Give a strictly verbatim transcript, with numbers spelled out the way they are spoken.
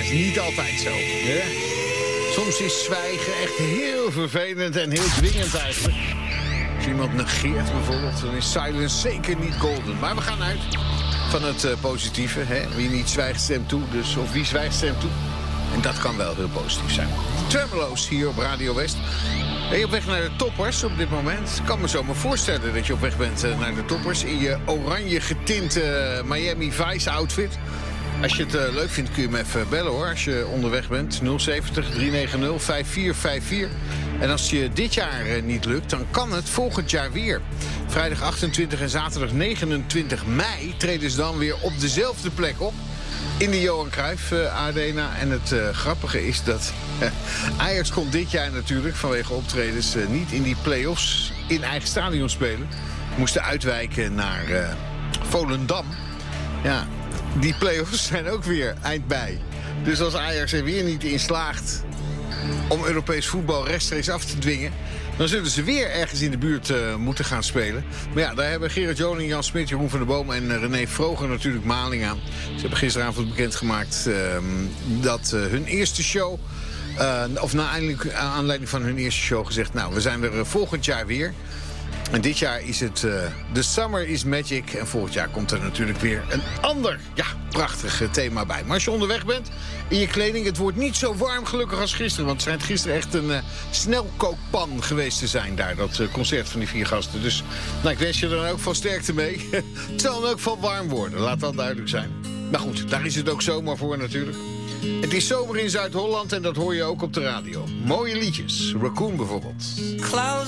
is niet altijd zo. Ja? Soms is zwijgen echt heel vervelend en heel dwingend eigenlijk. Als iemand negeert bijvoorbeeld, dan is silence zeker niet golden. Maar we gaan uit van het uh, positieve. Hè? Wie niet zwijgt, stemt toe. Dus, of wie zwijgt, stemt toe. En dat kan wel heel positief zijn. Tremolo's hier op Radio West. Ben je op weg naar de toppers op dit moment? Ik kan me zo maar voorstellen dat je op weg bent uh, naar de toppers... in je oranje getinte uh, Miami Vice outfit. Als je het uh, leuk vindt kun je me even bellen hoor. Als je onderweg bent. nul zeventig, drie negen nul, vijf vier vijf vier. En als je dit jaar uh, niet lukt, dan kan het volgend jaar weer. Vrijdag achtentwintig en zaterdag negenentwintig mei treden ze dan weer op dezelfde plek op. In de Johan Cruijff uh, Arena. En het uh, grappige is dat uh, Ajax kon dit jaar natuurlijk vanwege optredens uh, niet in die play-offs in eigen stadion spelen. Moesten uitwijken naar uh, Volendam. Ja, die play-offs zijn ook weer eind mei. Dus als Ajax er weer niet in slaagt om Europees voetbal rechtstreeks af te dwingen, dan zullen ze weer ergens in de buurt uh, moeten gaan spelen. Maar ja, daar hebben Gerard Joling, Jan Smit, Jeroen van der Boom en uh, René Vroger natuurlijk maling aan. Ze hebben gisteravond bekendgemaakt uh, dat uh, hun eerste show, Uh, of na eindelijk aanleiding van hun eerste show gezegd, nou, we zijn er uh, volgend jaar weer. En dit jaar is het uh, The Summer is Magic. En volgend jaar komt er natuurlijk weer een ander, ja, prachtig uh, thema bij. Maar als je onderweg bent in je kleding, het wordt niet zo warm gelukkig als gisteren. Want het schijnt gisteren echt een uh, snelkookpan geweest te zijn daar, dat uh, concert van die vier gasten. Dus nou, ik wens je er dan ook van sterkte mee. Het zal dan ook van warm worden, laat dat duidelijk zijn. Maar goed, daar is het ook zomaar voor natuurlijk. Het is zomer in Zuid-Holland en dat hoor je ook op de radio. Mooie liedjes, Raccoon bijvoorbeeld. Clouds